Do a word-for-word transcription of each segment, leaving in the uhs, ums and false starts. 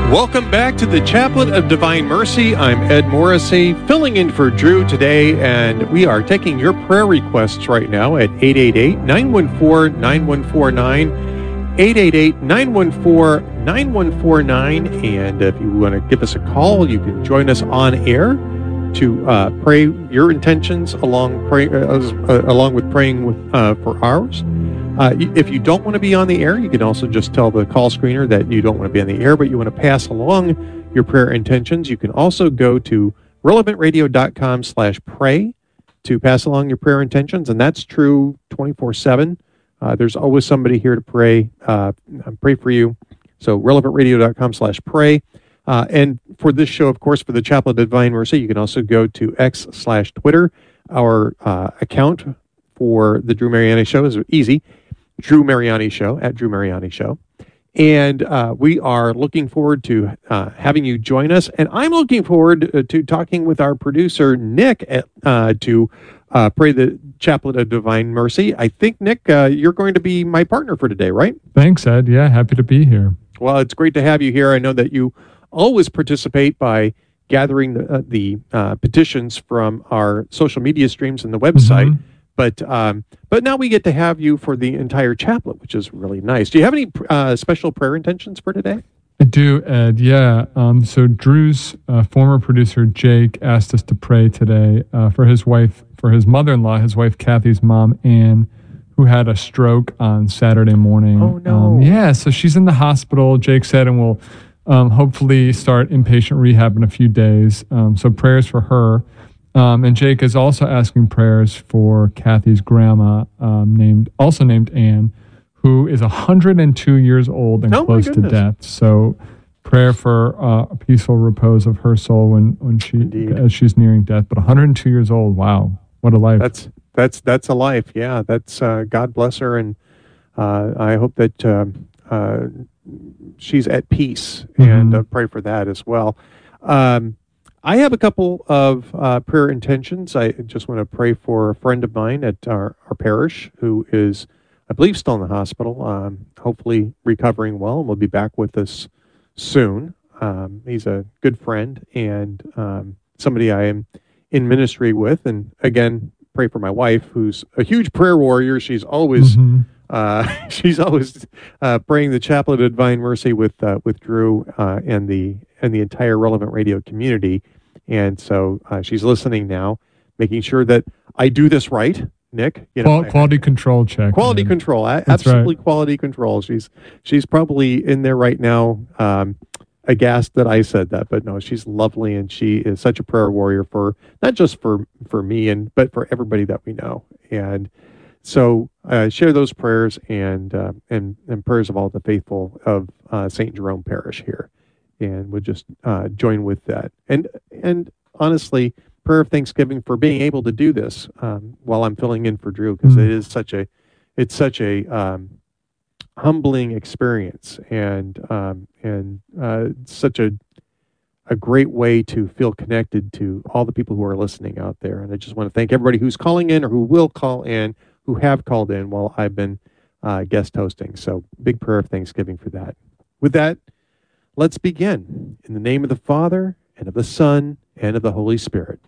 Welcome back to the Chaplet of Divine Mercy. I'm Ed Morrissey, filling in for Drew today, and we are taking your prayer requests right now at eight eight eight, nine one four, nine one four nine, eight eight eight, nine one four, nine one four nine, and if you want to give us a call, you can join us on air to uh, pray your intentions along pray, uh, uh, along with praying with uh, for ours. Uh, if you don't want to be on the air, you can also just tell the call screener that you don't want to be on the air, but you want to pass along your prayer intentions. You can also go to relevantradio.com slash pray to pass along your prayer intentions, and that's true twenty-four seven. Uh, there's always somebody here to pray, uh, pray for you. So relevantradio.com slash pray. Uh, and for this show, of course, for the Chaplet of Divine Mercy, you can also go to X slash Twitter. Our uh, account for the Drew Mariani Show is easy. Drew Mariani Show, at Drew Mariani Show. And uh, we are looking forward to uh, having you join us. And I'm looking forward uh, to talking with our producer, Nick, uh, to uh, pray the Chaplet of Divine Mercy. I think, Nick, uh, you're going to be my partner for today, right? Thanks, Ed. Yeah, happy to be here. Well, it's great to have you here. I know that you always participate by gathering the, uh, the uh, petitions from our social media streams and the website. Mm-hmm. But um, but now we get to have you for the entire chaplet, which is really nice. Do you have any uh, special prayer intentions for today? I do, Ed. Yeah. Um, so Drew's uh, former producer, Jake, asked us to pray today uh, for his wife, for his mother-in-law, his wife Kathy's mom, Anne, who had a stroke on Saturday morning. Oh, no. Um, yeah, so she's in the hospital, Jake said, and will um, hopefully start inpatient rehab in a few days. Um, so prayers for her. Um, and Jake is also asking prayers for Kathy's grandma, um, named also named Anne, who is one hundred two years old and oh close to death. So prayer for uh, a peaceful repose of her soul when, when she Indeed. as she's nearing death. But one hundred two years old, wow, what a life. That's that's that's a life, yeah. That's uh, God bless her, and uh, I hope that uh, uh, she's at peace, mm-hmm. and uh, pray for that as well. Um, I have a couple of uh, prayer intentions. I just want to pray for a friend of mine at our, our parish who is, I believe, still in the hospital, um, hopefully recovering well, and will be back with us soon. Um, he's a good friend and um, somebody I am in ministry with. And again, pray for my wife, who's a huge prayer warrior. She's always mm-hmm. uh, she's always uh, praying the Chaplet of Divine Mercy with uh, with Drew uh, and the and the entire Relevant Radio community. And so uh, she's listening now, making sure that I do this right, Nick. You know, quality I, control check. Quality man. control, That's absolutely right. Quality control. She's she's probably in there right now, um, aghast that I said that, but no, she's lovely, and she is such a prayer warrior for not just for for me and but for everybody that we know. And so uh, share those prayers and uh, and and prayers of all the faithful of uh, Saint Jerome Parish here. And would just uh, join with that. And and honestly, prayer of thanksgiving for being able to do this um, while I'm filling in for Drew, because mm. it is such a it's such a um, humbling experience, and um, and uh, such a a great way to feel connected to all the people who are listening out there. And I just want to thank everybody who's calling in or who will call in, who have called in while I've been uh, guest hosting. So big prayer of thanksgiving for that. With that, let's begin. In the name of the Father, and of the Son, and of the Holy Spirit.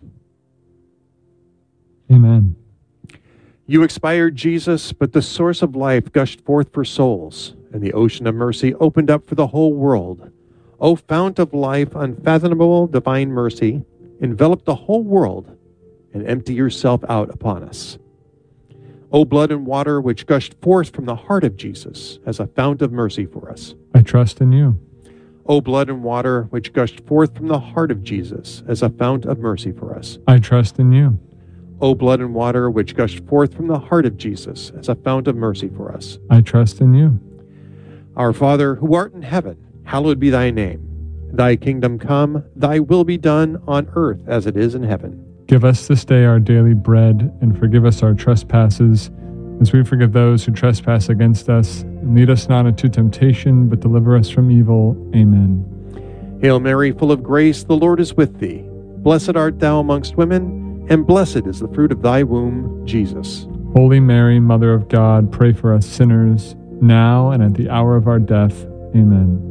Amen. You expired, Jesus, but the source of life gushed forth for souls, and the ocean of mercy opened up for the whole world. O fount of life, unfathomable divine mercy, envelop the whole world, and empty yourself out upon us. O blood and water which gushed forth from the heart of Jesus as a fount of mercy for us. I trust in you. O blood and water which gushed forth from the heart of Jesus as a fount of mercy for us. I trust in you. O blood and water which gushed forth from the heart of Jesus as a fount of mercy for us. I trust in you. Our Father, who art in heaven, hallowed be thy name. Thy kingdom come, thy will be done on earth as it is in heaven. Give us this day our daily bread, and forgive us our trespasses, as we forgive those who trespass against us. And lead us not into temptation, but deliver us from evil. Amen. Hail Mary, full of grace, the Lord is with thee. Blessed art thou amongst women, and blessed is the fruit of thy womb, Jesus. Holy Mary, Mother of God, pray for us sinners, now and at the hour of our death. Amen.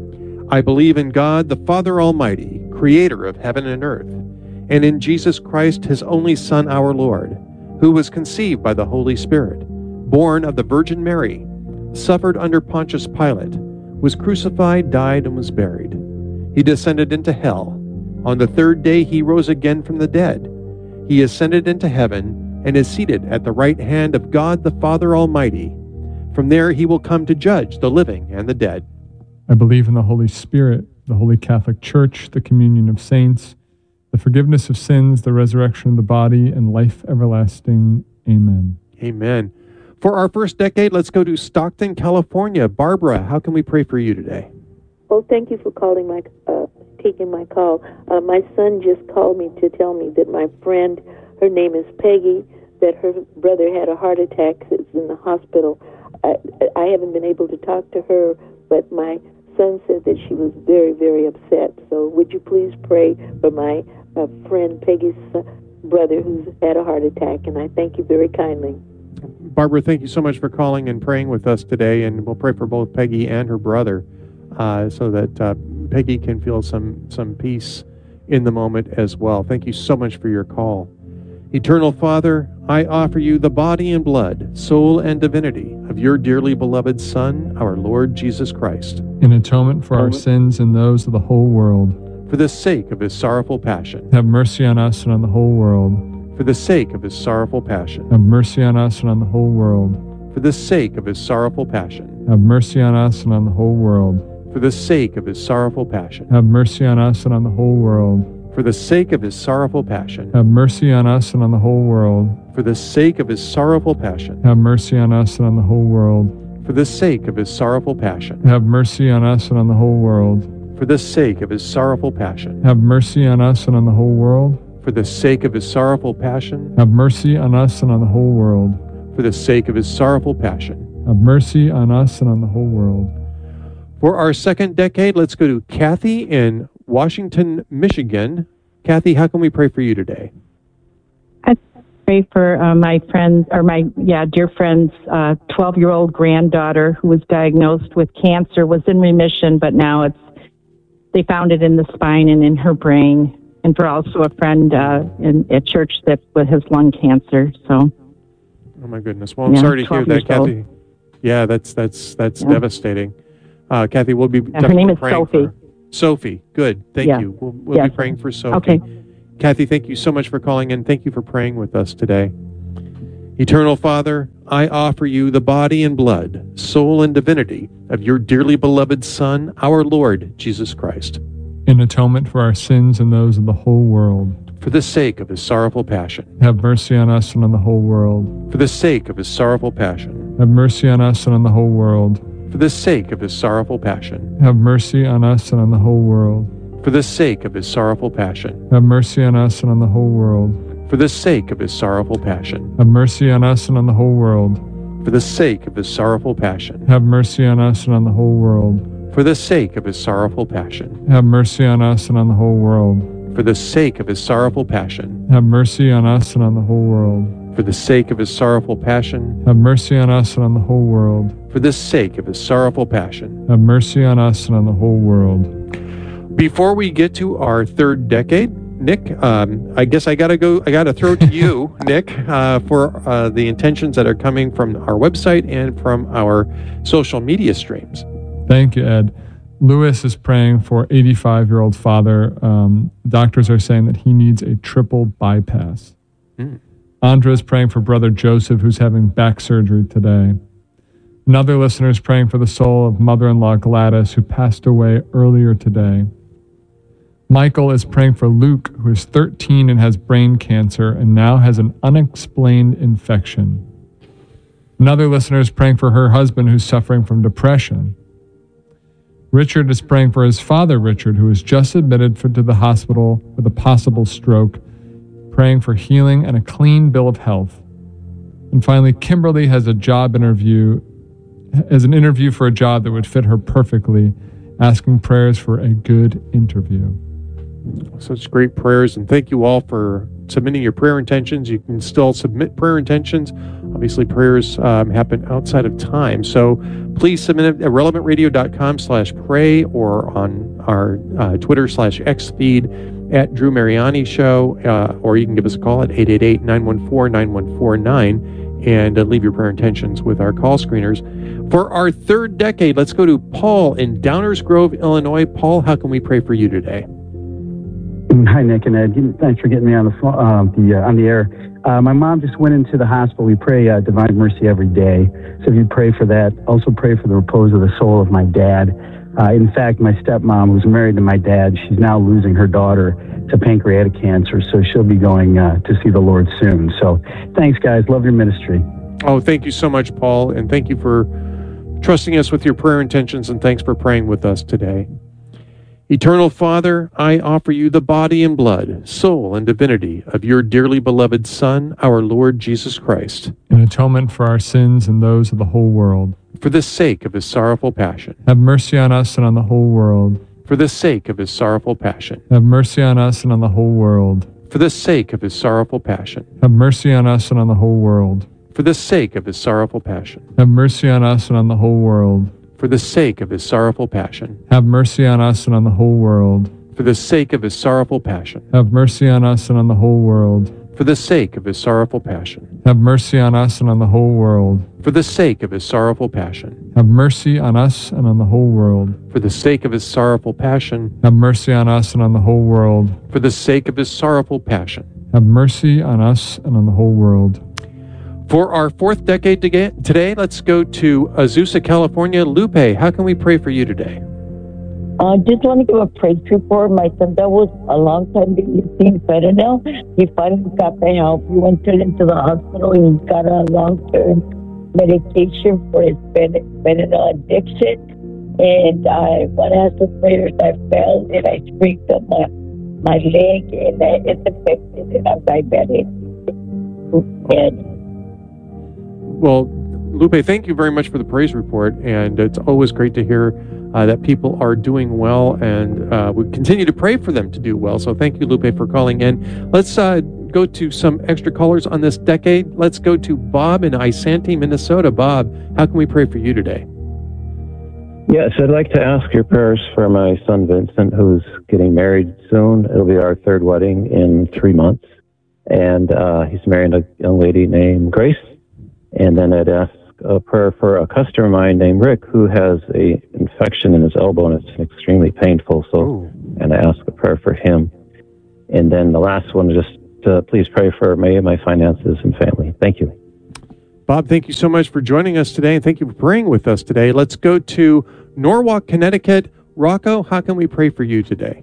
I believe in God, the Father Almighty, creator of heaven and earth, and in Jesus Christ, his only Son, our Lord, who was conceived by the Holy Spirit, born of the Virgin Mary, suffered under Pontius Pilate, was crucified, died, and was buried. He descended into hell. On the third day he rose again from the dead. He ascended into heaven and is seated at the right hand of God the Father Almighty. From there he will come to judge the living and the dead. I believe in the Holy Spirit, the Holy Catholic Church, the communion of saints, the forgiveness of sins, the resurrection of the body, and life everlasting. Amen. Amen. For our first decade, let's go to Stockton, California. Barbara, how can we pray for you today? Well, thank you for calling my, uh, taking my call. Uh, my son just called me to tell me that my friend, her name is Peggy, that her brother had a heart attack, is in the hospital. I, I haven't been able to talk to her, but my son said that she was very, very upset. So would you please pray for my uh, friend Peggy's brother who's had a heart attack, and I thank you very kindly. Barbara, thank you so much for calling and praying with us today, and we'll pray for both Peggy and her brother uh, so that uh, Peggy can feel some, some peace in the moment as well. Thank you so much for your call. Eternal Father, I offer you the body and blood, soul and divinity of your dearly beloved Son, our Lord Jesus Christ, in atonement for our sins and those of the whole world. For the sake of his sorrowful passion. Have mercy on us and on the whole world. For the sake of his sorrowful passion. Have mercy on us and on the whole world. For the sake of his sorrowful passion. Have mercy on us and on the whole world. For the sake of his sorrowful passion. Have mercy on us and on the whole world. For the sake of his sorrowful passion. Have mercy on us and on the whole world. For the sake of his sorrowful passion. Have mercy on us and on the whole world. For the sake of his sorrowful passion. Have mercy on us and on the whole world. For the sake of his sorrowful passion. Have mercy on us and on the whole world. For the sake of his sorrowful passion. Have mercy on us and on the whole world. For the sake of his sorrowful passion. Have mercy on us and on the whole world. For our second decade, let's go to Kathy in Washington, Michigan. Kathy, how can we pray for you today? I pray for uh, my friend, or my, yeah, dear friend's uh, twelve-year-old granddaughter who was diagnosed with cancer, was in remission, but now it's, they found it in the spine and in her brain. And for also a friend uh, in at church that has lung cancer. So. Oh my goodness! Well, I'm yeah, sorry to hear that, Kathy. Old. Yeah, that's that's that's yeah. devastating. Uh, Kathy, we'll be yeah, her name is Sophie. For Sophie, good. Thank yeah. you. We'll, we'll yes. be praying for Sophie. Okay. Kathy, thank you so much for calling in. Thank you for praying with us today. Eternal Father, I offer you the body and blood, soul and divinity of your dearly beloved Son, our Lord Jesus Christ, in atonement for our sins and those of the whole world. For the sake of his sorrowful passion. Have mercy on us and on the whole world. For the sake of his sorrowful passion. Have mercy on us and on the whole world. For the sake of his sorrowful passion. Have mercy on us and on the whole world. For the sake of his sorrowful passion. Have mercy on us and on the whole world. For the sake of his sorrowful passion. Have mercy on us and on the whole world. For the sake of his sorrowful passion. Have mercy on us and on the whole world. For the sake of his sorrowful passion. Have mercy on us and on the whole world. For the sake of his sorrowful passion. Have mercy on us and on the whole world. For the sake of his sorrowful passion. Have mercy on us and on the whole world. For the sake of his sorrowful passion. Have mercy on us and on the whole world. Before we get to our third decade, Nick, um, I guess I gotta go. I gotta throw to you, Nick, uh, for uh, the intentions that are coming from our website and from our social media streams. Thank you, Ed. Lewis is praying for eighty-five-year-old father. Um, doctors are saying that he needs a triple bypass. Mm. Andra is praying for brother Joseph, who's having back surgery today. Another listener is praying for the soul of mother-in-law Gladys, who passed away earlier today. Michael is praying for Luke, who is thirteen and has brain cancer and now has an unexplained infection. Another listener is praying for her husband, who's suffering from depression. Richard is praying for his father, Richard, who was just admitted for, to the hospital with a possible stroke, praying for healing and a clean bill of health. And finally, Kimberly has a job interview, has an interview for a job that would fit her perfectly, asking prayers for a good interview. Such great prayers, and thank you all for submitting your prayer intentions. You can still submit prayer intentions. Obviously, prayers um, happen outside of time. So please submit it at relevant radio dot com slash pray or on our uh, Twitter slash X feed at Drew Mariani Show, uh, or you can give us a call at eight eight eight, nine one four, nine one four nine and uh, leave your prayer intentions with our call screeners. For our third decade, let's go to Paul in Downers Grove, Illinois. Paul, how can we pray for you today? Hi, Nick and Ed. Thanks for getting me on the phone, uh, the uh, on the air. Uh, my mom just went into the hospital. We pray uh, Divine Mercy every day. So if you pray for that, also pray for the repose of the soul of my dad. Uh, in fact, my stepmom, who's married to my dad, she's now losing her daughter to pancreatic cancer, so she'll be going uh, to see the Lord soon. So thanks, guys. Love your ministry. Oh, thank you so much, Paul, and thank you for trusting us with your prayer intentions, and thanks for praying with us today. Eternal Father, I offer you the body and blood, soul and divinity of your dearly beloved Son, our Lord Jesus Christ, in atonement for our sins and those of the whole world. For the sake of his sorrowful passion. Have mercy on us and on the whole world. For the sake of his sorrowful passion. Have mercy on us and on the whole world. For the sake of his sorrowful passion. Have mercy on us and on the whole world. For the sake of his sorrowful passion. Have mercy on us and on the whole world. For the sake of his sorrowful passion. Have mercy on us and on the whole world. For the sake of his sorrowful passion. Have mercy on us and on the whole world. For the sake of his sorrowful passion. Have mercy on us and on the whole world. For the sake of his sorrowful passion. Have mercy on us and on the whole world. For the sake of his sorrowful passion. Have mercy on us and on the whole world. For the sake of his sorrowful passion. Have mercy on us and on the whole world. For our fourth decade today, let's go to Azusa, California. Lupe, how can we pray for you today? I uh, just want to give a praise report. My son that was a long time using fentanyl. He finally got the help. He went into the hospital. He got a long-term medication for his fentanyl addiction. And I want to ask for prayers. I fell and I sprained up my, my leg, and it's infected, and I'm diabetic. And Well, Lupe, thank you very much for the praise report, and it's always great to hear uh, that people are doing well, and uh, we continue to pray for them to do well. So thank you, Lupe, for calling in. Let's uh, go to some extra callers on this decade. Let's go to Bob in Isanti, Minnesota. Bob, how can we pray for you today? Yes, I'd like to ask your prayers for my son Vincent, who's getting married soon. It'll be our third wedding in three months, and uh, he's marrying a young lady named Grace. And then I'd ask a prayer for a customer of mine named Rick, who has a infection in his elbow, and it's extremely painful. So, Ooh. And I ask a prayer for him. And then the last one, just uh, please pray for me, my finances, and family. Thank you. Bob, thank you so much for joining us today, and thank you for praying with us today. Let's go to Norwalk, Connecticut. Rocco, how can we pray for you today?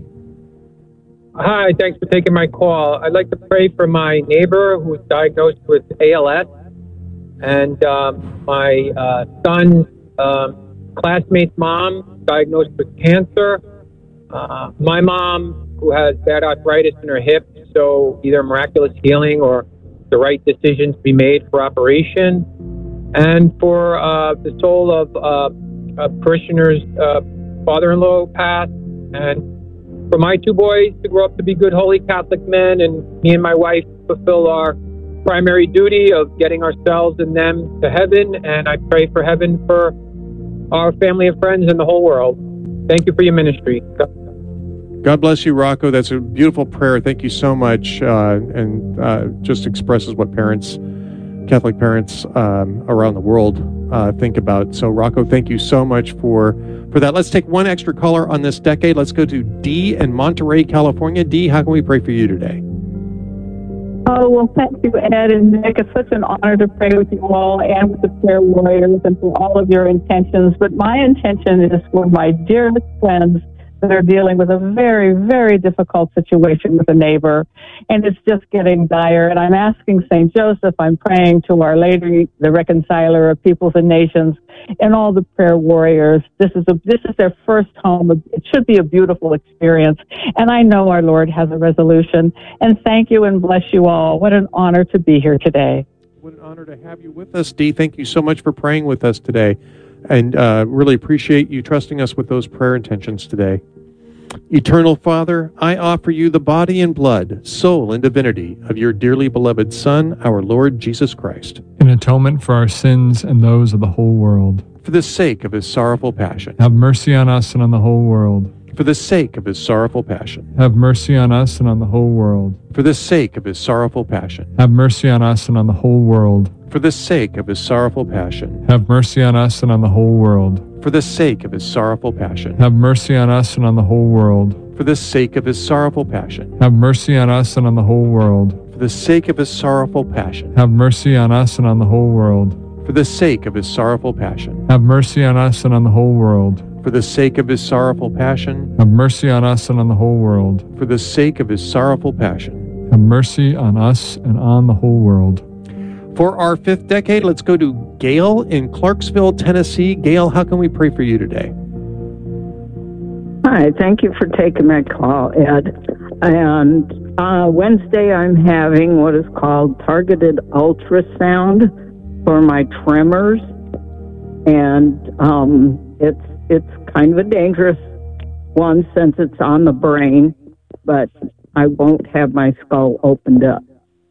Hi, thanks for taking my call. I'd like to pray for my neighbor who was diagnosed with A L S. And um, my uh, son's um, classmate's mom diagnosed with cancer. Uh, my mom, who has bad arthritis in her hip, so either miraculous healing or the right decision to be made for operation. And for uh, the soul of uh, a parishioner's uh, father-in-law passed. And for my two boys to grow up to be good, holy Catholic men, and me and my wife fulfill our primary duty of getting ourselves and them to heaven, and I pray for heaven for our family and friends in the whole world. Thank you for your ministry. God bless you, Rocco. That's a beautiful prayer. Thank you so much, uh, and uh, just expresses what parents, Catholic parents um, around the world uh, think about. So, Rocco, thank you so much for, for that. Let's take one extra caller on this decade. Let's go to Dee in Monterey, California. Dee, how can we pray for you today? Oh, well, thank you, Ed and Nick. It's such an honor to pray with you all and with the prayer warriors and for all of your intentions. But my intention is for my dearest friends that are dealing with a very, very difficult situation with a neighbor. And it's just getting dire. And I'm asking Saint Joseph, I'm praying to Our Lady, the reconciler of peoples and nations, and all the prayer warriors. This is a this is their first home. It should be a beautiful experience. And I know our Lord has a resolution. And thank you and bless you all. What an honor to be here today. What an honor to have you with us, Dee. Thank you so much for praying with us today. And uh, really appreciate you trusting us with those prayer intentions today. Eternal Father, I offer you the body and blood, soul and divinity of your dearly beloved Son, our Lord Jesus Christ, in atonement for our sins and those of the whole world. For the sake of his sorrowful passion. Have mercy on us and on the whole world. For the sake of his sorrowful passion. Have mercy on us and on the whole world. For the sake of his sorrowful passion. Have mercy on us and on the whole world. For the sake of his sorrowful passion. Have mercy on us and on the whole world. For the sake of his sorrowful passion. Have mercy on us and on the whole world. For the sake of his sorrowful passion. Have mercy on us and on the whole world. For the sake of his sorrowful passion. Have mercy on us and on the whole world. For the sake of his sorrowful passion. Have mercy on us and on the whole world. For the sake of his sorrowful passion. Have mercy on us and on the whole world. For the sake of his sorrowful passion. Have mercy on us and on the whole world. For our fifth decade, let's go to Gail in Clarksville, Tennessee. Gail, how can we pray for you today? Hi, thank you for taking my call, Ed. And uh, Wednesday I'm having what is called targeted ultrasound for my tremors. And um, it's it's kind of a dangerous one since it's on the brain, but I won't have my skull opened up.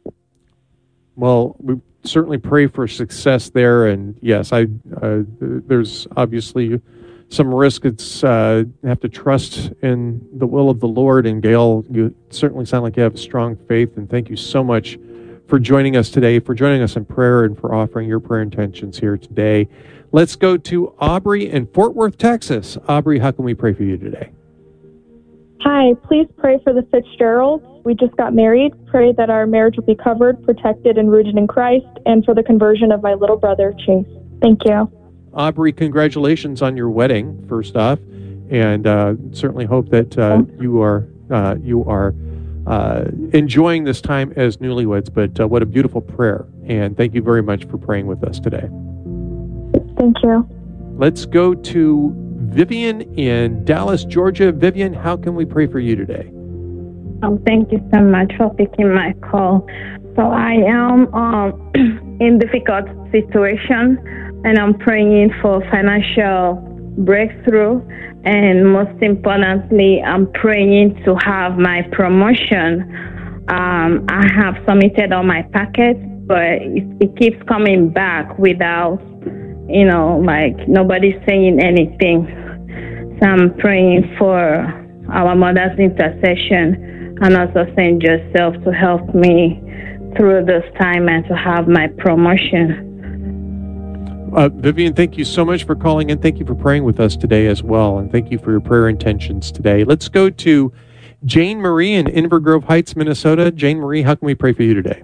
Well, we certainly pray for success there. And yes, I uh, there's obviously some risk. It's uh, you have to trust in the will of the Lord. And Gail, you certainly sound like you have a strong faith. And thank you so much for joining us today, for joining us in prayer, and for offering your prayer intentions here today. Let's go to Aubrey in Fort Worth, Texas. Aubrey, how can we pray for you today? Hi, please pray for the Fitzgeralds. We just got married. Pray that our marriage will be covered, protected, and rooted in Christ, and for the conversion of my little brother, Chase. Thank you. Aubrey, congratulations on your wedding, first off, and uh, certainly hope that uh, you are uh, you are uh, enjoying this time as newlyweds. But uh, what a beautiful prayer, and thank you very much for praying with us today. Thank you. Let's go to Vivian in Dallas, Georgia. Vivian, how can we pray for you today? Um, thank you so much for picking my call. So I am um, in difficult situation, and I'm praying for financial breakthrough. And most importantly, I'm praying to have my promotion. Um, I have submitted all my packets, but it, it keeps coming back without, you know, like nobody's saying anything. So I'm praying for our mother's intercession and also Saint Joseph to help me through this time and to have my promotion. Uh, Vivian, thank you so much for calling in. Thank you for praying with us today as well. And thank you for your prayer intentions today. Let's go to Jane Marie in Inver Grove Heights, Minnesota. Jane Marie, how can we pray for you today?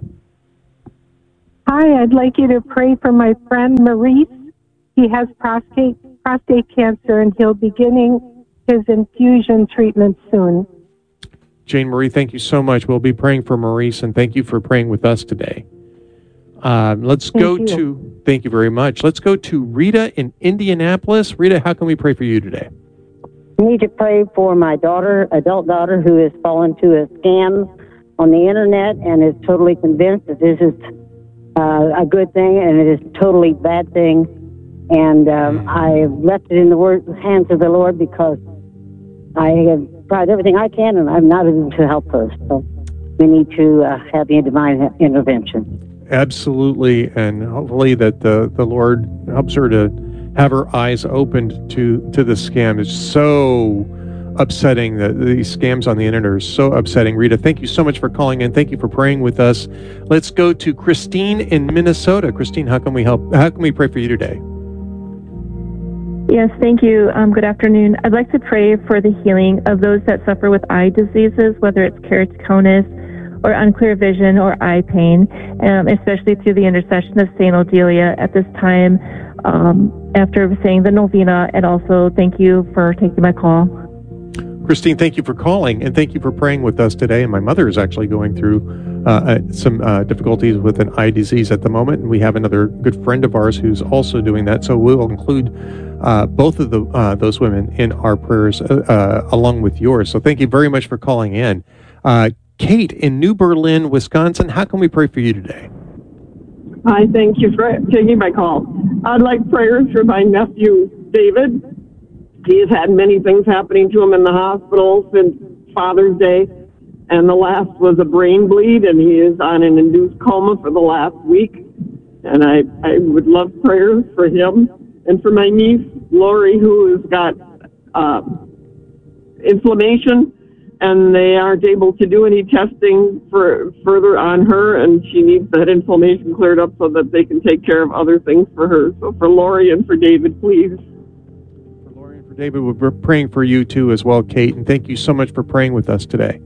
Hi, I'd like you to pray for my friend Maurice. He has prostate prostate cancer, and he'll be beginning his infusion treatment soon. Jane Marie, thank you so much. We'll be praying for Maurice, and thank you for praying with us today. Um, let's thank go you. to, thank you very much. Let's go to Rita in Indianapolis. Rita, how can we pray for you today? I need to pray for my daughter, adult daughter, who has fallen to a scam on the internet and is totally convinced that this is uh, a good thing and it is a totally bad thing. And um, I left it in the word, hands of the Lord because I have tried everything I can and I'm not able to help her. So we need to uh, have the divine intervention. Absolutely, and hopefully that the, the Lord helps her to have her eyes opened to, to the scam. It's so upsetting that these scams on the internet are so upsetting. Rita, thank you so much for calling in. Thank you for praying with us. Let's go to Christine in Minnesota. Christine, how can we help? How can we pray for you today? Yes, thank you. Um, good afternoon. I'd like to pray for the healing of those that suffer with eye diseases, whether it's keratoconus or unclear vision or eye pain, um, especially through the intercession of Saint Odelia at this time um, after saying the novena. And also thank you for taking my call. Christine, thank you for calling, and thank you for praying with us today. And my mother is actually going through uh, uh, some uh, difficulties with an eye disease at the moment, and we have another good friend of ours who's also doing that. So we'll include uh, both of the uh, those women in our prayers uh, uh, along with yours. So thank you very much for calling in. Uh, Kate in New Berlin, Wisconsin, how can we pray for you today? Hi, thank you for taking my call. I'd like prayers for my nephew, David. He has had many things happening to him in the hospital since Father's Day, and the last was a brain bleed, and he is on an induced coma for the last week. And I, I would love prayers for him and for my niece, Lori, who has got uh, inflammation, and they aren't able to do any testing for further on her, and she needs that inflammation cleared up so that they can take care of other things for her. So for Lori and for David, please. For Lori and for David, we're praying for you too as well, Kate, and thank you so much for praying with us today.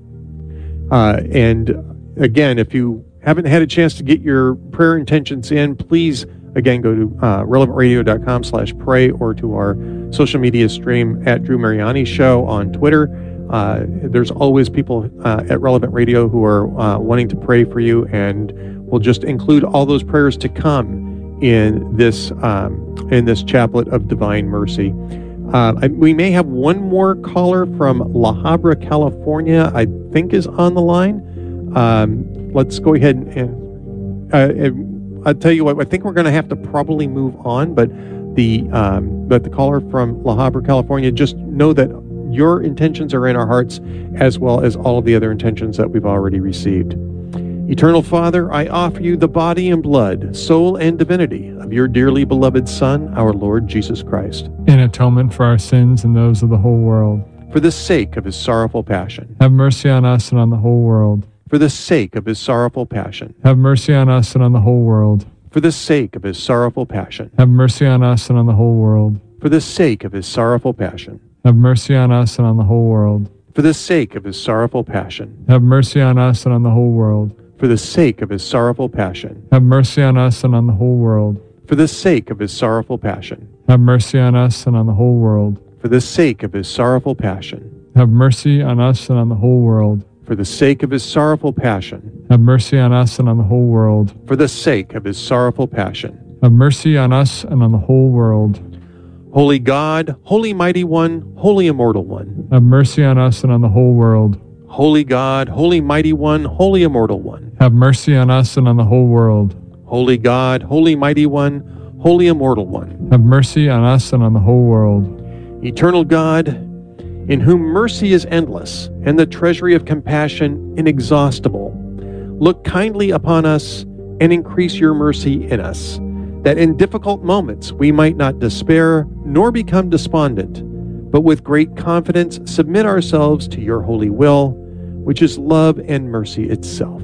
Uh, and again, if you haven't had a chance to get your prayer intentions in, please, again, go to uh, relevantradio.com slash pray or to our social media stream at Drew Mariani Show on Twitter. Uh, there's always people uh, at Relevant Radio who are uh, wanting to pray for you, and we'll just include all those prayers to come in this um, in this chaplet of divine mercy. Uh, I, we may have one more caller from La Habra, California, I think is on the line. Um, let's go ahead and, and, uh, and I'll tell you what, I think we're going to have to probably move on, but the um, but the caller from La Habra, California, just know that your intentions are in our hearts, as well as all of the other intentions that we've already received. Eternal Father, I offer you the body and blood, soul and divinity of your dearly beloved Son, our Lord Jesus Christ, in atonement for our sins and those of the whole world. For the sake of his sorrowful passion. Have mercy on us and on the whole world. For the sake of his sorrowful passion. Have mercy on us and on the whole world. For the sake of his sorrowful passion. Have mercy on us and on the whole world. For the sake of his sorrowful passion. Have mercy on us and on the whole world. For the sake of his sorrowful passion. Have mercy on us and on the whole world. For the sake of his sorrowful passion. Have mercy on us and on the whole world. For the sake of his sorrowful passion. Have mercy on us and on the whole world. For the sake of his sorrowful passion. Have mercy on us and on the whole world. For the sake of his sorrowful passion. Have mercy on us and on the whole world. For the sake of his sorrowful passion. Have mercy on us and on the whole world. Holy God, Holy Mighty One, Holy Immortal One. Have mercy on us and on the whole world. Holy God, Holy Mighty One, Holy Immortal One. Have mercy on us and on the whole world. Holy God, Holy Mighty One, Holy Immortal One. Have mercy on us and on the whole world. Eternal God, in whom mercy is endless and the treasury of compassion inexhaustible, look kindly upon us and increase your mercy in us, that in difficult moments we might not despair nor become despondent, but with great confidence submit ourselves to your holy will, which is love and mercy itself.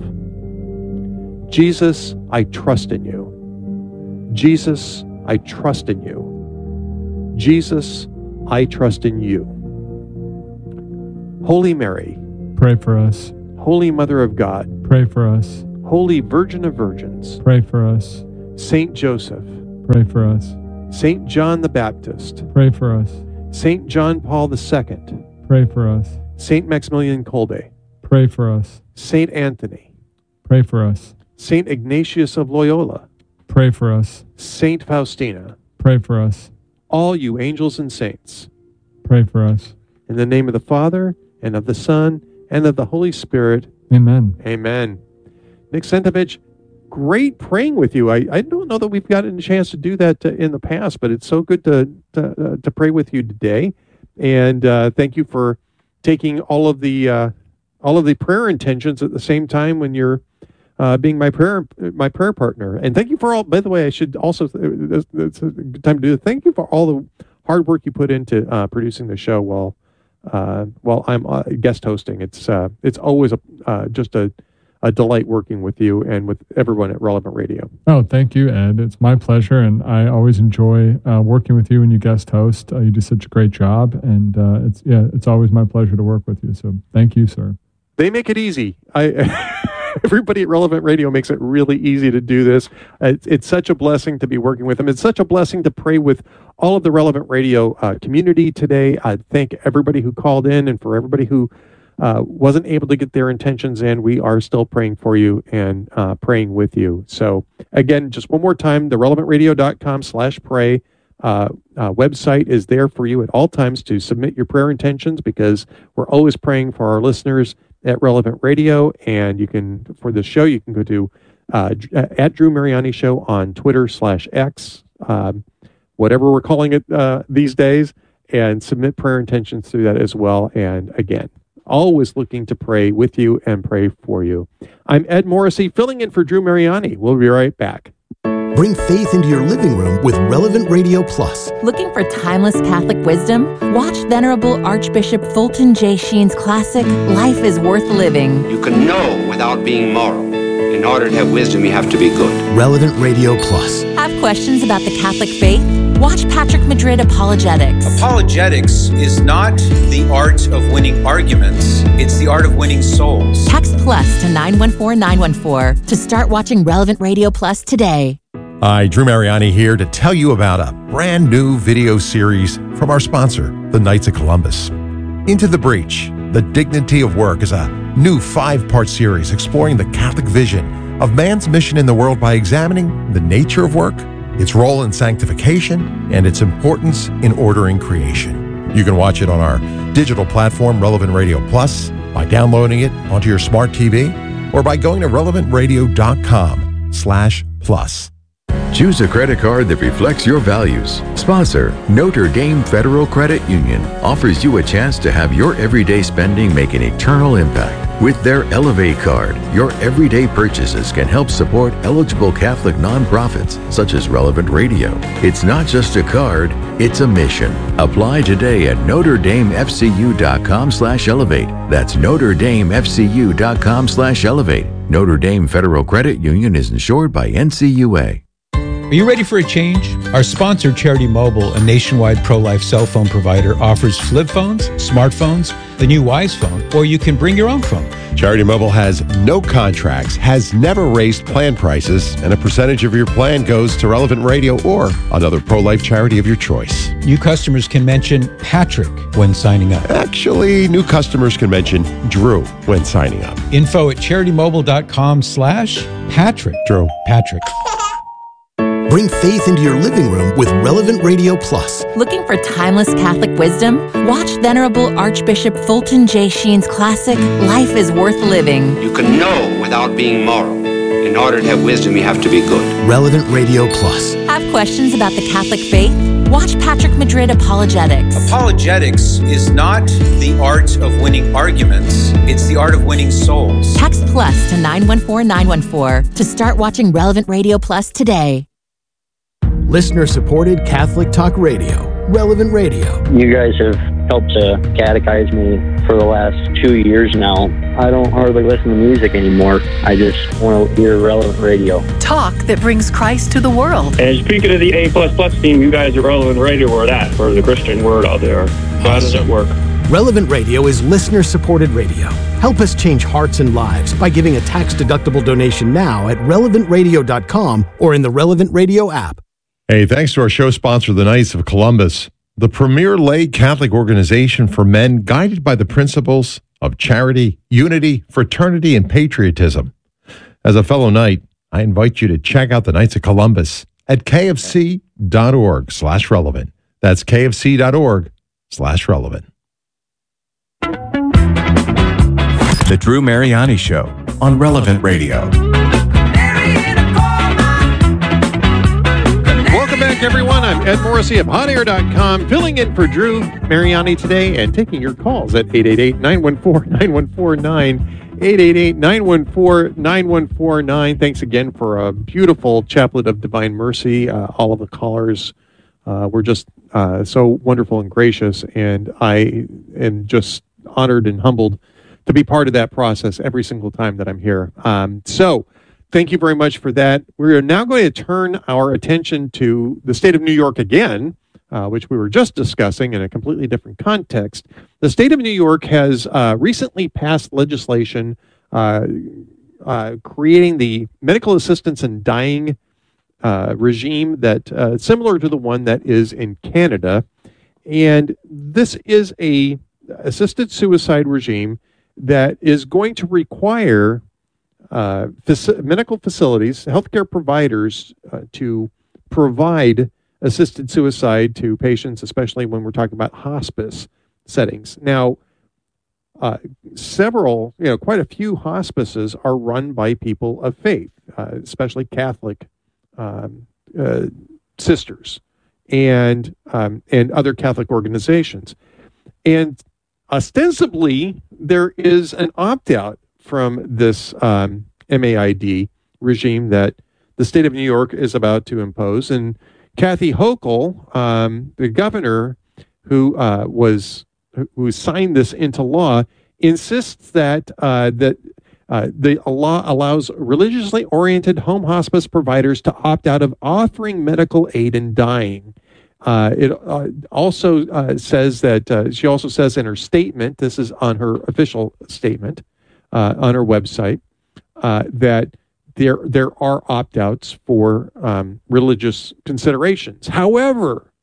Jesus, I trust in you. Jesus, I trust in you. Jesus, I trust in you. Holy Mary, pray for us. Holy Mother of God, pray for us. Holy Virgin of Virgins, pray for us. Saint Joseph, pray for us. Saint John the Baptist, pray for us. Saint John Paul the Second, pray for us. Saint Maximilian Kolbe, pray for us. Saint Anthony, pray for us. Saint Ignatius of Loyola, pray for us. Saint Faustina, pray for us. All you angels and saints, pray for us. In the name of the Father, and of the Son, and of the Holy Spirit. Amen. Amen. Nick Sentovich, great praying with you. I, I don't know that we've gotten a chance to do that uh, in the past, but it's so good to to, uh, to pray with you today. And uh, thank you for taking all of the uh, all of the prayer intentions at the same time when you're uh, being my prayer my prayer partner. And thank you for all. By the way, I should also it's, it's a good time to do it. Thank you for all the hard work you put into uh, producing the show while uh, while I'm uh, guest hosting. It's uh, it's always a uh, just a a delight working with you and with everyone at Relevant Radio. Oh, thank you, Ed. It's my pleasure, and I always enjoy uh, working with you when you guest host. Uh, you do such a great job, and uh, it's yeah, it's always my pleasure to work with you. So, thank you, sir. They make it easy. I everybody at Relevant Radio makes it really easy to do this. It's, it's such a blessing to be working with them. It's such a blessing to pray with all of the Relevant Radio uh, community today. I thank everybody who called in, and for everybody who Uh, wasn't able to get their intentions in. We are still praying for you and uh, praying with you. So again, just one more time, the relevant radio dot com slash pray uh, uh, website is there for you at all times to submit your prayer intentions, because we're always praying for our listeners at Relevant Radio. And you can, for the show, you can go to uh, at Drew Mariani Show on Twitter slash X, um, whatever we're calling it uh, these days. and submit prayer intentions through that as well. And again, always looking to pray with you and pray for you. I'm Ed Morrissey, filling in for Drew Mariani. We'll be right back. Bring faith into your living room with Relevant Radio Plus. Looking for timeless Catholic wisdom? Watch Venerable Archbishop Fulton J. Sheen's classic, Life is Worth Living. You can know without being moral. In order to have wisdom, you have to be good. Relevant Radio Plus. Have questions about the Catholic faith? Watch Patrick Madrid Apologetics. Apologetics is not the art of winning arguments. It's the art of winning souls. Text plus to nine one four nine one four to start watching Relevant Radio Plus today. Hi, Drew Mariani here to tell you about a brand new video series from our sponsor, the Knights of Columbus. Into the Breach, The Dignity of Work is a new five-part series exploring the Catholic vision of man's mission in the world by examining the nature of work, its role in sanctification, and its importance in ordering creation. You can watch it on our digital platform, Relevant Radio Plus, by downloading it onto your smart T V, or by going to relevant radio dot com slash plus. Choose a credit card that reflects your values. Sponsor, Notre Dame Federal Credit Union, offers you a chance to have your everyday spending make an eternal impact. With their Elevate card, your everyday purchases can help support eligible Catholic nonprofits such as Relevant Radio. It's not just a card, it's a mission. Apply today at notre dame f c u dot com slash elevate. That's notre dame f c u dot com slash elevate. Notre Dame Federal Credit Union is insured by N C U A. Are you ready for a change? Our sponsor, Charity Mobile, a nationwide pro-life cell phone provider, offers flip phones, smartphones, the new Wise phone, or you can bring your own phone. Charity Mobile has no contracts, has never raised plan prices, and a percentage of your plan goes to Relevant Radio or another pro-life charity of your choice. New customers can mention Patrick when signing up. Actually, new customers can mention Drew when signing up. Info at charity mobile dot com slash Patrick. Drew. Patrick. Bring faith into your living room with Relevant Radio Plus. Looking for timeless Catholic wisdom? Watch Venerable Archbishop Fulton J. Sheen's classic, Life is Worth Living. You can know without being moral. In order to have wisdom, you have to be good. Relevant Radio Plus. Have questions about the Catholic faith? Watch Patrick Madrid Apologetics. Apologetics is not the art of winning arguments. It's the art of winning souls. Text plus to nine one four nine one four to start watching Relevant Radio Plus today. Listener-supported Catholic Talk Radio, Relevant Radio. You guys have helped to catechize me for the last two years now. I don't hardly listen to music anymore. I just want to hear Relevant Radio. Talk that brings Christ to the world. And speaking of the A plus plus team, you guys at Relevant Radio are that for the Christian word out there. How does it work? Relevant Radio is listener-supported radio. Help us change hearts and lives by giving a tax-deductible donation now at relevant radio dot com or in the Relevant Radio app. Hey, thanks to our show sponsor, the Knights of Columbus, the premier lay Catholic organization for men guided by the principles of charity, unity, fraternity, and patriotism. As a fellow Knight, I invite you to check out the Knights of Columbus at k f c dot org slash relevant. That's k f c dot org slash relevant. The Drew Mariani Show on Relevant Radio. Welcome back, everyone. I'm Ed Morrissey of hot air dot com, filling in for Drew Mariani today and taking your calls at eight eight eight, nine one four, nine one four nine, eight eight eight, nine one four, nine one four nine. Thanks again for a beautiful Chaplet of Divine Mercy. Uh, all of the callers uh, were just uh, so wonderful and gracious, and I am just honored and humbled to be part of that process every single time that I'm here. Um, so thank you very much for that. We are now going to turn our attention to the state of New York again, uh, which we were just discussing in a completely different context. The state of New York has uh, recently passed legislation uh, uh, creating the medical assistance in dying uh, regime that uh, similar to the one that is in Canada. And this is a assisted suicide regime that is going to require uh, faci- medical facilities, healthcare providers, uh, to provide assisted suicide to patients, especially when we're talking about hospice settings. Now, uh, several, you know, quite a few hospices are run by people of faith, uh, especially Catholic um, uh, sisters. and um, and other Catholic organizations. And ostensibly, there is an opt-out from this um, M A I D regime that the state of New York is about to impose. And Kathy Hochul, um, the governor who uh, was who signed this into law, insists that uh, that uh, the law allows religiously oriented home hospice providers to opt out of offering medical aid in dying. Uh, it uh, also uh, says that uh, she also says in her statement, this is on her official statement uh, on her website, uh, that there there are opt-outs for um, religious considerations. However,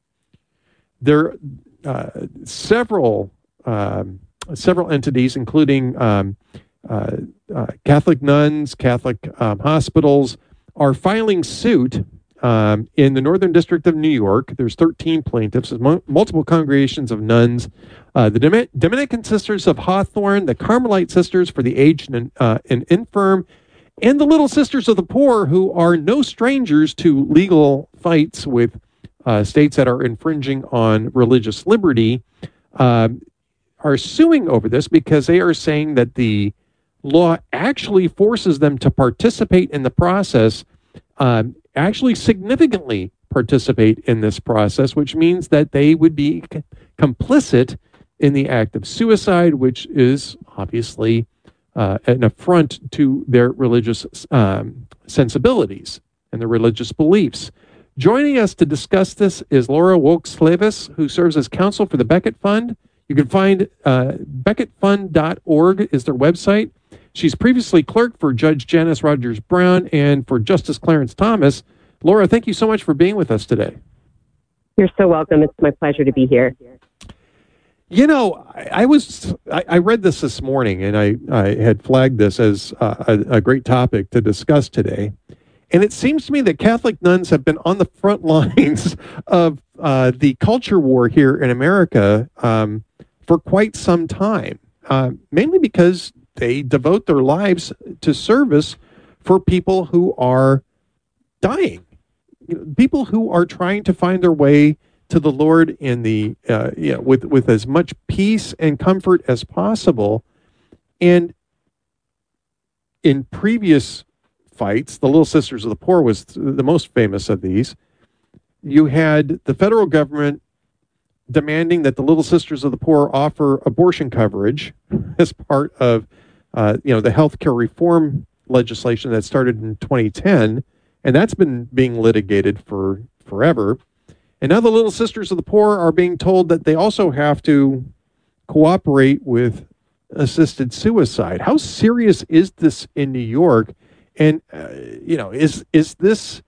there uh, several um, several entities, including um, uh, uh, Catholic nuns, Catholic um, hospitals, are filing suit um, in the Northern District of New York. There's thirteen plaintiffs, mo- multiple congregations of nuns, uh, the Domin- Dominican Sisters of Hawthorne, the Carmelite Sisters for the Aged and, uh, and Infirm, and the Little Sisters of the Poor, who are no strangers to legal fights with uh, states that are infringing on religious liberty, uh, are suing over this because they are saying that the law actually forces them to participate in the process, um, actually significantly participate in this process, which means that they would be c- complicit in the act of suicide, which is obviously uh, an affront to their religious um, sensibilities and their religious beliefs. Joining us to discuss this is Laura Wilkes-Slavis, who serves as counsel for the Becket Fund. You can find uh, becket fund dot org is their website. She's previously clerked for Judge Janice Rogers Brown and for Justice Clarence Thomas. Laura, thank you so much for being with us today. You're so welcome. It's my pleasure to be here. You know, I, I was I, I read this this morning, and I, I had flagged this as uh, a, a great topic to discuss today. And it seems to me that Catholic nuns have been on the front lines of uh, the culture war here in America um, for quite some time, uh, mainly because they devote their lives to service for people who are dying, you know, people who are trying to find their way to the Lord in the uh, you know, with with as much peace and comfort as possible. And in previous fights, the Little Sisters of the Poor was the most famous of these. You had the federal government demanding that the Little Sisters of the Poor offer abortion coverage as part of uh, you know the healthcare reform legislation that started in twenty ten, and that's been being litigated for forever. And now the Little Sisters of the Poor are being told that they also have to cooperate with assisted suicide. How serious is this in New York? And, uh, you know, is is this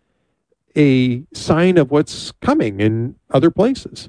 a sign of what's coming in other places?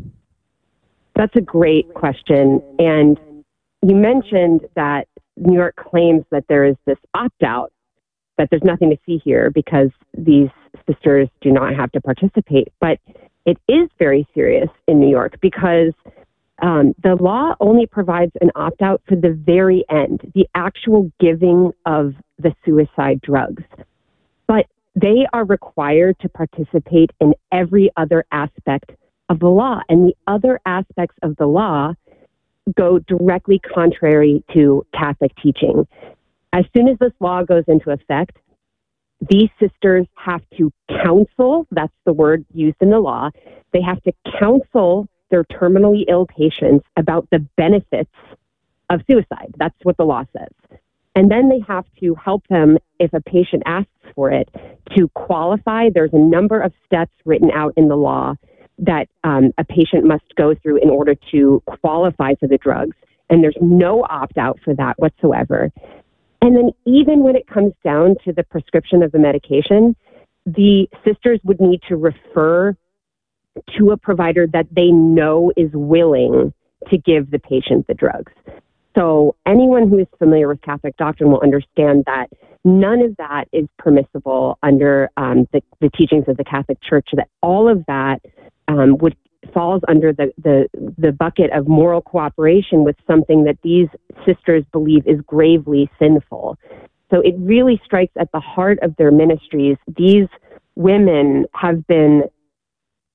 That's a great question. And you mentioned that New York claims that there is this opt-out, that there's nothing to see here because these sisters do not have to participate. But it is very serious in New York because um, the law only provides an opt-out for the very end, the actual giving of the suicide drugs. But they are required to participate in every other aspect of the law. And the other aspects of the law go directly contrary to Catholic teaching. As soon as this law goes into effect, these sisters have to counsel, that's the word used in the law, they have to counsel their terminally ill patients about the benefits of suicide. That's what the law says. And then they have to help them, if a patient asks for it, to qualify. There's a number of steps written out in the law that um, a patient must go through in order to qualify for the drugs. And there's no opt-out for that whatsoever. And then even when it comes down to the prescription of the medication, the sisters would need to refer to a provider that they know is willing to give the patient the drugs. So anyone who is familiar with Catholic doctrine will understand that none of that is permissible under um, the, the teachings of the Catholic Church, that all of that um, would falls under the, the, the bucket of moral cooperation with something that these sisters believe is gravely sinful. So it really strikes at the heart of their ministries. These women have been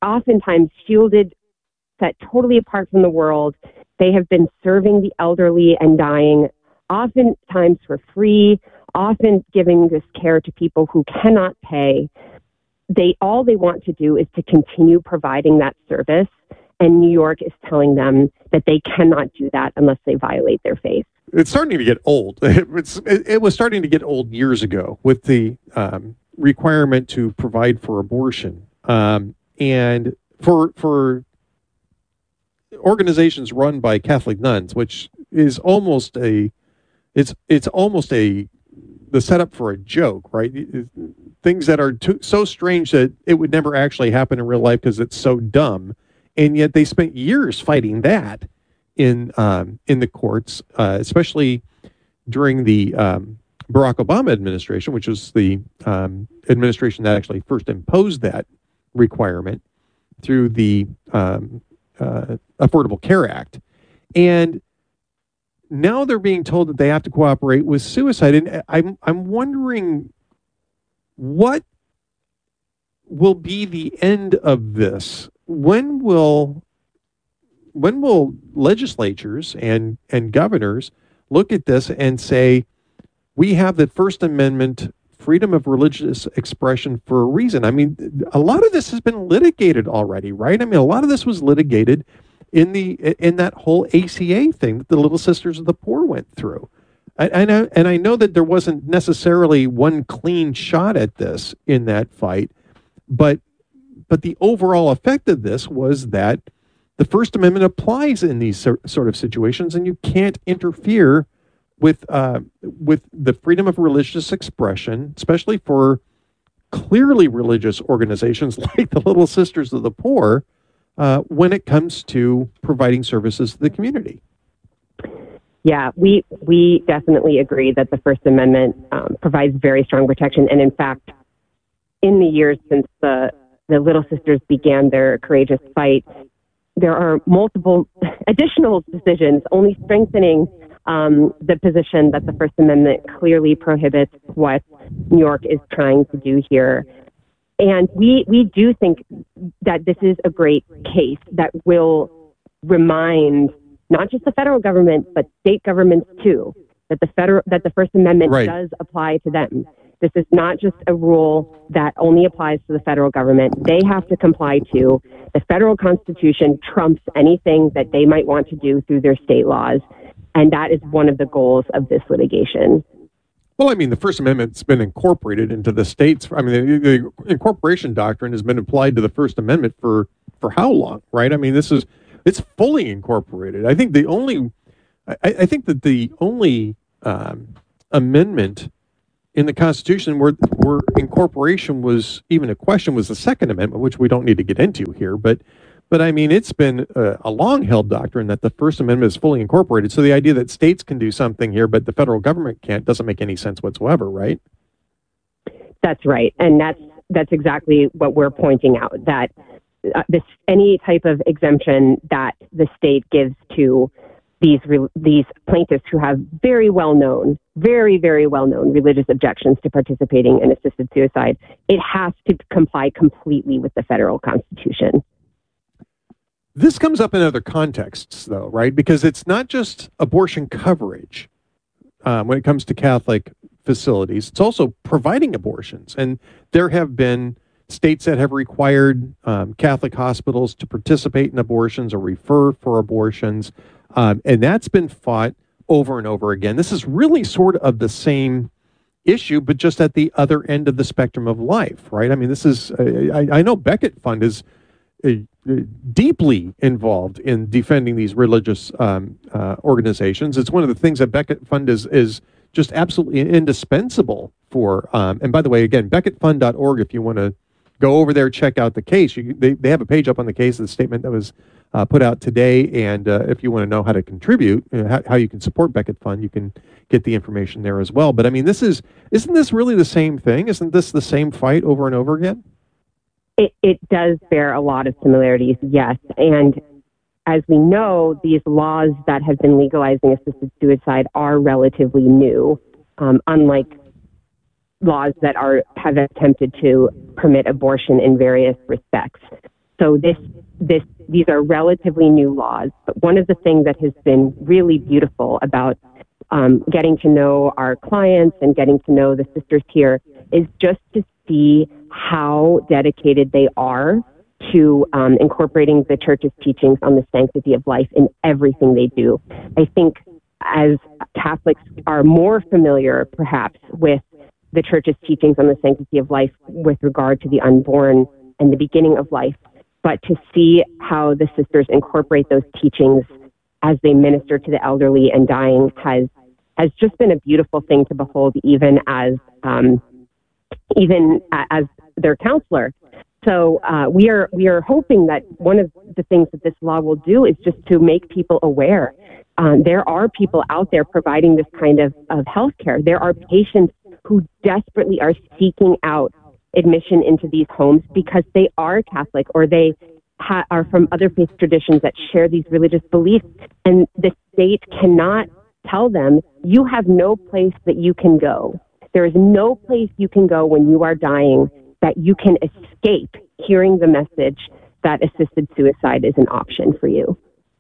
oftentimes shielded, set totally apart from the world. They have been serving the elderly and dying, oftentimes for free, often giving this care to people who cannot pay. They all they want to do is to continue providing that service, and New York is telling them that they cannot do that unless they violate their faith. It's starting to get old. It's, it, it was starting to get old years ago with the um, requirement to provide for abortion, um, and for for organizations run by Catholic nuns, which is almost a it's it's almost a the setup for a joke, right? Things that are too, so strange that it would never actually happen in real life because it's so dumb, and yet they spent years fighting that in um, in the courts, uh, especially during the um, Barack Obama administration, which was the um, administration that actually first imposed that requirement through the um, uh, Affordable Care Act. And now they're being told that they have to cooperate with suicide. And I'm I'm wondering what will be the end of this. When will when will legislatures and, and governors look at this and say, we have the First Amendment freedom of religious expression for a reason? I mean, a lot of this has been litigated already, right? I mean, a lot of this was litigated in the in that whole A C A thing that the Little Sisters of the Poor went through. I, I know, and I know that there wasn't necessarily one clean shot at this in that fight, but but the overall effect of this was that the First Amendment applies in these sort of situations, and you can't interfere with uh, with the freedom of religious expression, especially for clearly religious organizations like the Little Sisters of the Poor, uh, when it comes to providing services to the community. Yeah, we we definitely agree that the First Amendment um, provides very strong protection, and in fact, in the years since the the Little Sisters began their courageous fight, there are multiple additional decisions only strengthening um, the position that the First Amendment clearly prohibits what New York is trying to do here. And we, we do think that this is a great case that will remind not just the federal government, but state governments too, that the federal that the First Amendment right. does apply to them. This is not just a rule that only applies to the federal government. They have to comply to. The federal Constitution trumps anything that they might want to do through their state laws. And that is one of the goals of this litigation. Well, I mean, the First Amendment's been incorporated into the states. I mean, the, the incorporation doctrine has been applied to the First Amendment for, for how long, right? I mean, this is, it's fully incorporated. I think the only, I, I think that the only um, amendment in the Constitution where, where incorporation was even a question was the Second Amendment, which we don't need to get into here. But, but I mean, it's been a, a long-held doctrine that the First Amendment is fully incorporated. So the idea that states can do something here, but the federal government can't, doesn't make any sense whatsoever, right? That's right. And that's that's exactly what we're pointing out, that uh, this any type of exemption that the state gives to these re- these plaintiffs who have very well-known, very, very well-known religious objections to participating in assisted suicide, it has to comply completely with the federal Constitution. This comes up in other contexts, though, right? Because it's not just abortion coverage um, when it comes to Catholic facilities. It's also providing abortions. And there have been states that have required um, Catholic hospitals to participate in abortions or refer for abortions. Um, and that's been fought over and over again. This is really sort of the same issue, but just at the other end of the spectrum of life, right? I mean, this is, uh, I, I know Becket Fund is uh, deeply involved in defending these religious um, uh, organizations. It's one of the things that Becket Fund is, is just absolutely indispensable for. Um, and by the way, again, becket fund dot org, if you want to go over there, check out the case. You, they, they have a page up on the case, the statement that was Uh, put out today, and uh, if you want to know how to contribute, uh, how, how you can support Becket Fund, you can get the information there as well. But I mean, this is, isn't this really the same thing? Isn't this the same fight over and over again? It, it does bear a lot of similarities, yes. And as we know, these laws that have been legalizing assisted suicide are relatively new, um, unlike laws that are have attempted to permit abortion in various respects. So this, this, these are relatively new laws. But one of the things that has been really beautiful about um, getting to know our clients and getting to know the sisters here is just to see how dedicated they are to um, incorporating the church's teachings on the sanctity of life in everything they do. I think as Catholics are more familiar, perhaps, with the church's teachings on the sanctity of life with regard to the unborn and the beginning of life, but to see how the sisters incorporate those teachings as they minister to the elderly and dying has has just been a beautiful thing to behold, even as um, even as their counselor. So uh, we are we are hoping that one of the things that this law will do is just to make people aware. Um, there are people out there providing this kind of, of health care. There are patients who desperately are seeking out admission into these homes because they are Catholic or they ha- are from other faith traditions that share these religious beliefs. And the state cannot tell them, you have no place that you can go. There is no place you can go when you are dying that you can escape hearing the message that assisted suicide is an option for you.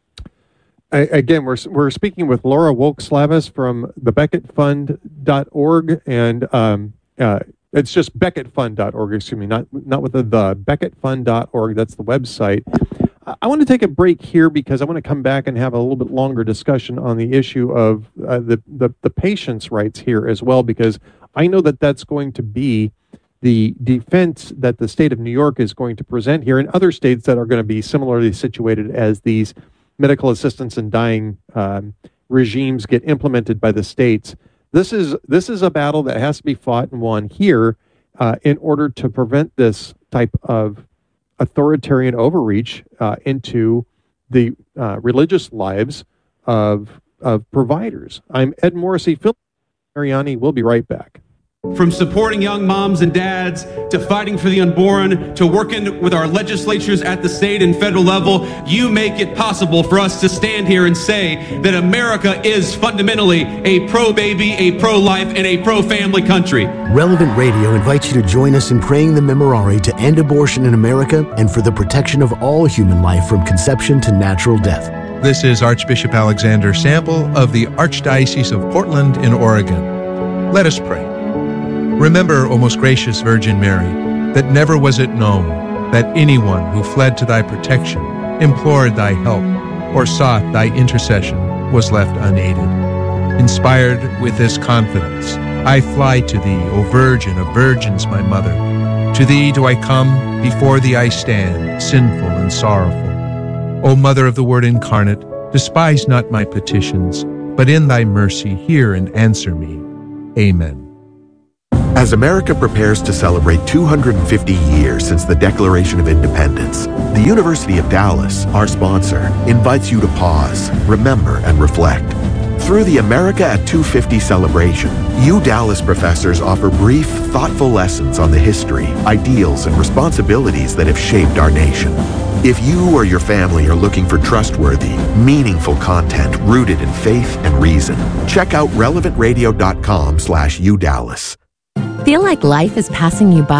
I, again, we're we're speaking with Laura Wolk-Slavis from the Becket Fund dot org, and um, uh, it's just Becket Fund dot org, excuse me, not not with the, the Becket Fund dot org, that's the website. I, I want to take a break here because I want to come back and have a little bit longer discussion on the issue of uh, the, the, the patient's rights here as well, because I know that that's going to be the defense that the state of New York is going to present here, and other states that are going to be similarly situated as these medical assistance and dying um, regimes get implemented by the states. This is this is a battle that has to be fought and won here uh, in order to prevent this type of authoritarian overreach uh, into the uh, religious lives of of providers. I'm Ed Morrissey. Phil Mariani. We'll be right back. From supporting young moms and dads, to fighting for the unborn, to working with our legislatures at the state and federal level, you make it possible for us to stand here and say that America is fundamentally a pro-baby, a pro-life, and a pro-family country. Relevant Radio invites you to join us in praying the Memorare to end abortion in America and for the protection of all human life from conception to natural death. This is Archbishop Alexander Sample of the Archdiocese of Portland in Oregon. Let us pray. Remember, O most gracious Virgin Mary, that never was it known that anyone who fled to thy protection, implored thy help, or sought thy intercession was left unaided. Inspired with this confidence, I fly to thee, O Virgin of Virgins, my Mother. To thee do I come, before thee I stand, sinful and sorrowful. O Mother of the Word incarnate, despise not my petitions, but in thy mercy hear and answer me. Amen. As America prepares to celebrate two hundred fifty years since the Declaration of Independence, the University of Dallas, our sponsor, invites you to pause, remember, and reflect. Through the America at two fifty celebration, U Dallas professors offer brief, thoughtful lessons on the history, ideals, and responsibilities that have shaped our nation. If you or your family are looking for trustworthy, meaningful content rooted in faith and reason, check out relevant radio dot com slash U Dallas. Feel like life is passing you by?